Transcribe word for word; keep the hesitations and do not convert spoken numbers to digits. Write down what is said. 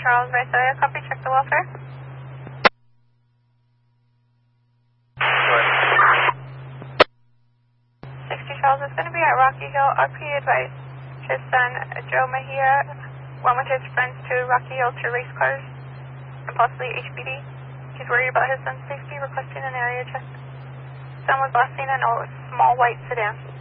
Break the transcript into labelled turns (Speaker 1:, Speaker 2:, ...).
Speaker 1: Charles, Visalia, copy, check the welfare. sixty Charles is going to be at Rocky Hill. R P advice. His son, Joe Mejia, went with his friends to Rocky Hill to race cars and possibly H P D. He's worried about his son's safety, requesting an area check. Son was last seen in a small white sedan.